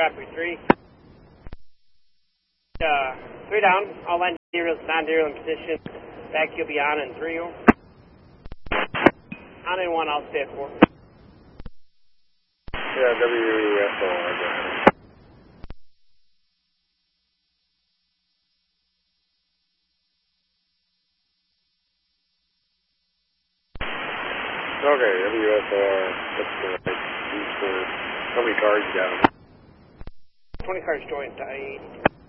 copy 3. 3 down, all line non-derail in position. Back you'll be on in 3. On in 1, I'll stay at 4. Yeah, WESO. Okay, WSOR, that's the right. How many cars you got? 20 cars joined, 80.